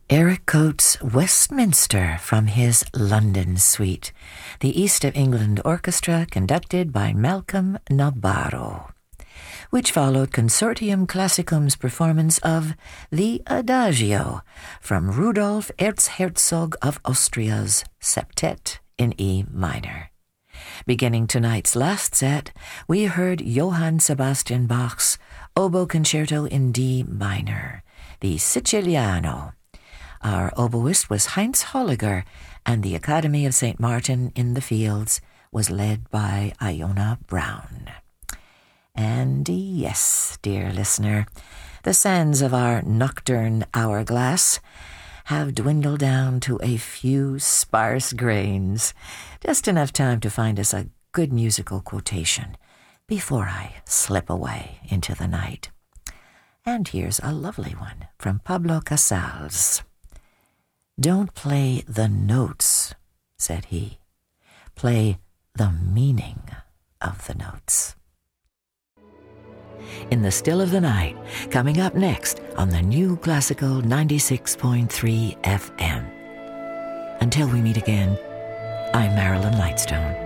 Eric Coates' Westminster from his London Suite, the East of England Orchestra conducted by Malcolm Nabarro, which followed Consortium Classicum's performance of the Adagio from Rudolf Erzherzog of Austria's Septet in E minor. Beginning tonight's last set, we heard Johann Sebastian Bach's Oboe Concerto in D minor, the Siciliano. Our oboist was Heinz Holliger, and the Academy of St. Martin in the Fields was led by Iona Brown. And yes, dear listener, the sands of our nocturne hourglass have dwindled down to a few sparse grains, just enough time to find us a good musical quotation before I slip away into the night. And here's a lovely one from Pablo Casals. "Don't play the notes," said he. "Play the meaning of the notes." In the Still of the Night, coming up next on the New Classical 96.3 FM. Until we meet again, I'm Marilyn Lightstone.